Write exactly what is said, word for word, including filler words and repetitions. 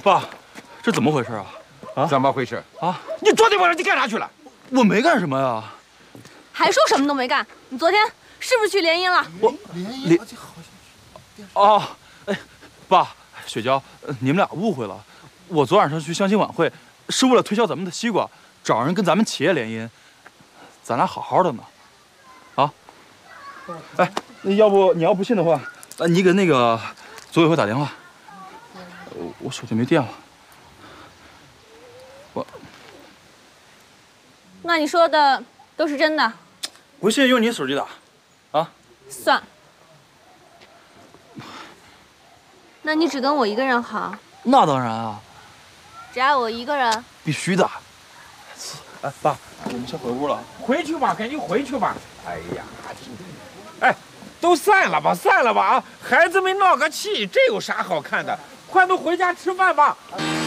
爸，这怎么回事啊？ 啊？怎么回事啊？ 你昨天晚上你干啥去了？ 我没干什么呀。 还说什么都没干？你昨天是不是去联姻了？ 我联好像哦，哎，爸，雪娇，你们俩误会了。我昨晚上去相亲晚会，是为了推销咱们的西瓜，找人跟咱们企业联姻。咱俩好好的呢。啊？哎，那要不你要不信的话，呃，你给那个组委会打电话。我我手机没电了。我。 那你说的都是真的？ 不信用你手机打。啊？ 算。那你只跟我一个人好？ 那当然啊。 只爱我一个人？ 必须的。哎，爸，我们先回屋了。 回去吧，赶紧回去吧。哎呀，哎，都散了吧，散了吧啊！孩子们闹个气，这有啥好看的？快都回家吃饭吧。